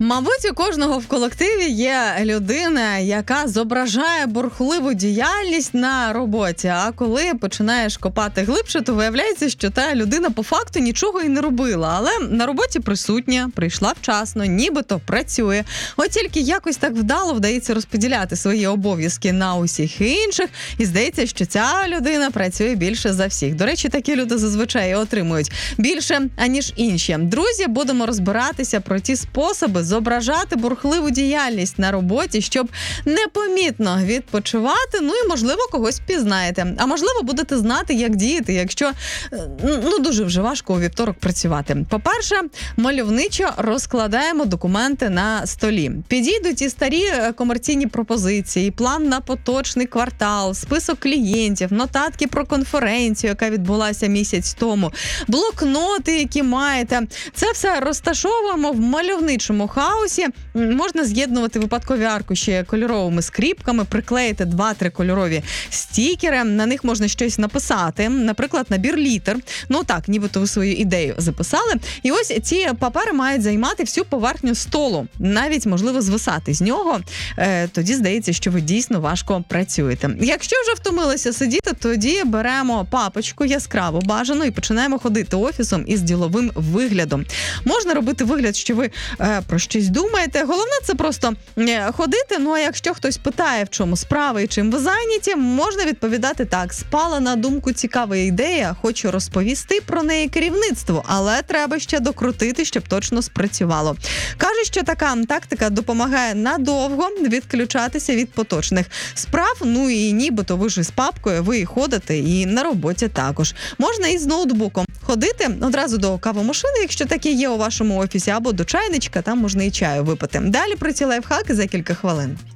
Мабуть, у кожного в колективі є людина, яка зображає бурхливу діяльність на роботі. А коли починаєш копати глибше, то виявляється, що та людина по факту нічого і не робила. Але на роботі присутня, прийшла вчасно, нібито працює. От тільки якось так вдало вдається розподіляти свої обов'язки на усіх інших. І здається, що ця людина працює більше за всіх. До речі, такі люди зазвичай отримують більше, аніж інші. Друзі, будемо розбиратися про ті способи зображати бурхливу діяльність на роботі, щоб непомітно відпочивати, ну і, можливо, когось пізнаєте. А можливо, будете знати, як діяти, якщо, дуже вже важко у вівторок працювати. По-перше, мальовничо розкладаємо документи на столі. Підійдуть і старі комерційні пропозиції, план на поточний квартал, список клієнтів, нотатки про конференцію, яка відбулася місяць тому, блокноти, які маєте. Це все розташовуємо в мальовничому хаосі. Можна з'єднувати випадкові аркуші кольоровими скріпками, приклеїти 2-3 кольорові стікери, на них можна щось написати, наприклад, набір літер. Ну так, нібито ви свою ідею записали. І ось ці папери мають займати всю поверхню столу, навіть, можливо, звисати з нього. Тоді здається, що ви дійсно важко працюєте. Якщо вже втомилися сидіти, тоді беремо папочку яскраву, бажану, і починаємо ходити офісом із діловим виглядом. Можна робити вигляд, що ви про щось думаєте. Головне – це просто ходити. Ну, а якщо хтось питає, в чому справа і чим ви зайняті, можна відповідати так. Спала на думку цікава ідея, хочу розповісти про неї керівництву, але треба ще докрутити, щоб точно спрацювало. Кажуть, що така тактика допомагає надовго відключатися від поточних справ. Ну і нібито ви ж із папкою, ви ходите і на роботі також. Можна і з ноутбуком ходити одразу до кавомашини, якщо таке є у вашому офісі, або до чайничка, там можна і чаю випити. Далі про ці лайфхаки за кілька хвилин.